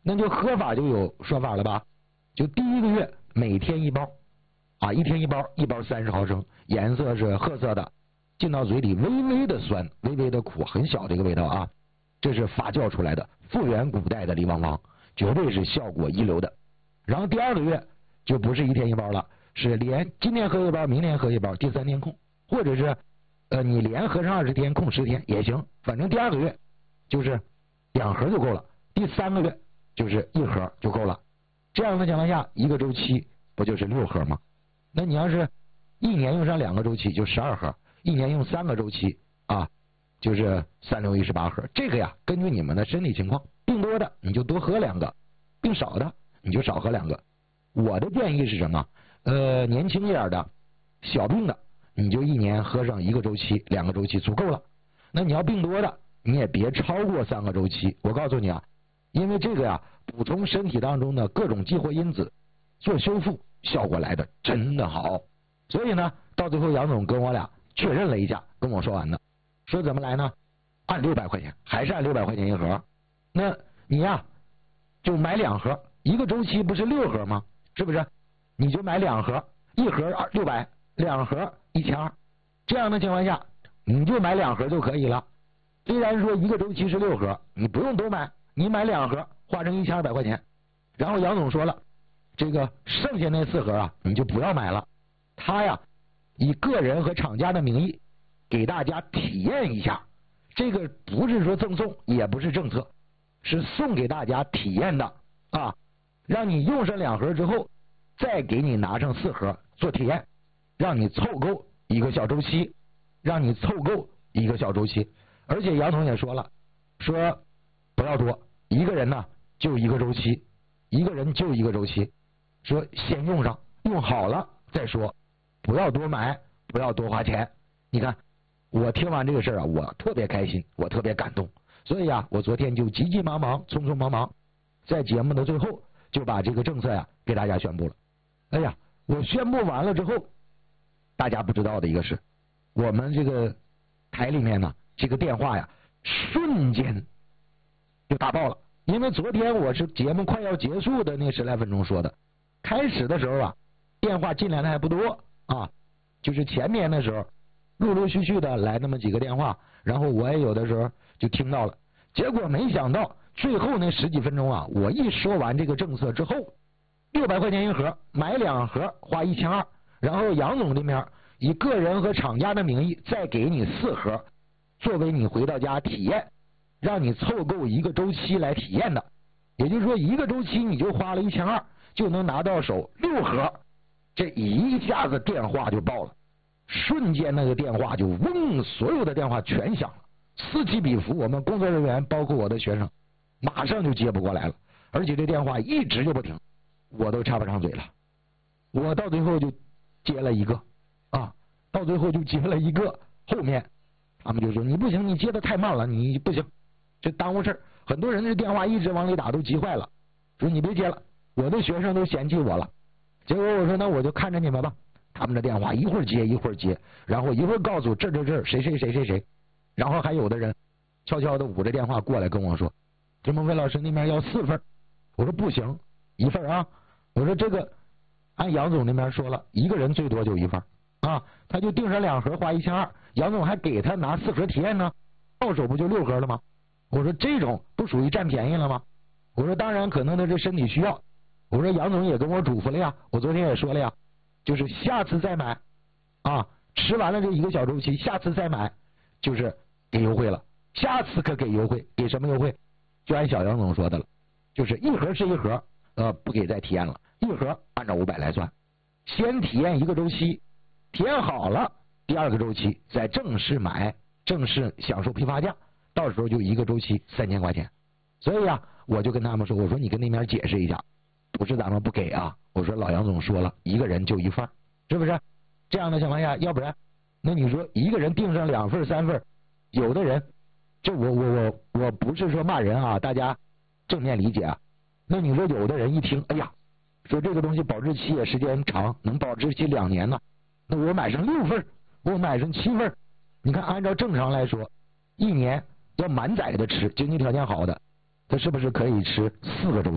那就喝法就有说法了吧？就第一个月每天一包，啊，一天一包，一包30毫升，颜色是褐色的，进到嘴里微微的酸，微微的苦，很小这个味道啊。这是发酵出来的，复原古代的梨旺旺，绝对是效果一流的。然后第2个月就不是一天一包了，是连今天喝一包，明天喝一包，第3天空，或者是你连喝上20天，空10天也行，反正第2个月就是2盒就够了，第3个月就是1盒就够了。这样的情况下，一个周期不就是6盒吗？那你要是1年用上2个周期，就12盒；1年用3个周期啊，就是3、6、18盒。这个呀，根据你们的身体情况，病多的你就多喝2个，病少的你就少喝2个。我的建议是什么？年轻一点的小病的，你就1年喝上1个周期、2个周期足够了。那你要病多的，你也别超过3个周期。我告诉你啊，因为这个呀，补充身体当中的各种激活因子，做修复，效果来的真的好。所以呢，到最后杨总跟我俩确认了一下，跟我说完的，说怎么来呢？按600块钱，还是按600块钱1盒。那你呀，就买2盒，1个周期不是6盒吗？是不是？你就买2盒，1盒600，2盒1200。这样的情况下，你就买2盒就可以了。虽然说1个周期是6盒，你不用都买，你买2盒，花成1200块钱。然后杨总说了，这个剩下那4盒啊，你就不要买了。他呀，以个人和厂家的名义给大家体验一下，这个不是说赠送，也不是政策，是送给大家体验的啊，让你用上2盒之后，再给你拿上4盒做体验，让你凑够1个小周期，让你凑够1个小周期。而且杨总也说了，说不要多，一个人呢就1个周期，一个人就1个周期，说先用上，用好了再说，不要多买，不要多花钱。你看我听完这个事儿啊，我特别开心，我特别感动。所以啊，我昨天就急急忙忙、匆匆忙忙，在节目的最后就把这个政策呀给大家宣布了。哎呀，我宣布完了之后，大家不知道的一个是，我们这个台里面呢，这个电话呀，瞬间就打爆了。因为昨天我是节目快要结束的那10来分钟说的，开始的时候啊，电话进来的还不多啊，就是前面的时候，陆陆续续的来那么几个电话，然后我也有的时候就听到了。结果没想到最后那10几分钟啊，我一说完这个政策之后，600块钱1盒，买2盒花1200，然后杨总这边以个人和厂家的名义再给你4盒，作为你回到家体验，让你凑够1个周期来体验的。也就是说1个周期你就花了1200，就能拿到手6盒。这一下子电话就爆了，瞬间那个电话就嗡，所有的电话全响了，此起彼伏。我们工作人员包括我的学生马上就接不过来了，而且这电话一直就不停，我都插不上嘴了。我到最后就接了一个啊，到最后就接了一个，后面他们就说你不行，你接的太慢了，你不行，这耽误事儿。很多人这电话一直往里打都急坏了，说你别接了，我的学生都嫌弃我了。结果我说那我就看着你们吧，他们的电话一会儿接一会儿接，然后一会儿告诉这谁谁谁谁谁，然后还有的人悄悄的捂着电话过来跟我说，这孟非老师那边要4份，我说不行，1份啊，我说这个按杨总那边说了，一个人最多就1份啊，他就订上2盒花1200，杨总还给他拿4盒体验呢，到手不就6盒了吗？我说这种不属于占便宜了吗？我说当然可能他是身体需要，我说杨总也跟我嘱咐了呀，我昨天也说了呀，就是下次再买啊，吃完了这1个小周期，下次再买就是给优惠了，下次可给优惠，给什么优惠？就按小杨总说的了，就是1盒是1盒，不给再体验了，1盒按照500来算，先体验1个周期，体验好了，第2个周期再正式买，正式享受批发价，到时候就1个周期3000块钱。所以啊，我就跟他们说，我说你跟那边解释一下，不是咱们不给啊，我说老杨总说了，一个人就1份，是不是？这样的情况下，要不然那你说一个人订上2份3份，有的人，这我不是说骂人啊，大家正面理解啊。那你说有的人一听，哎呀，说这个东西保质期也时间长，能保质期2年呢，那我买上6份，我买上7份，你看按照正常来说，1年要满载的吃，经济条件好的，他是不是可以吃4个周期？